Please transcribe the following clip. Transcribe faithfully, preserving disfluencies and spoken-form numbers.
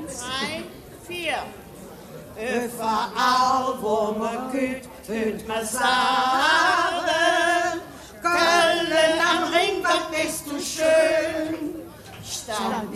drei, vier. Überall, wo man geht, hört man sagen,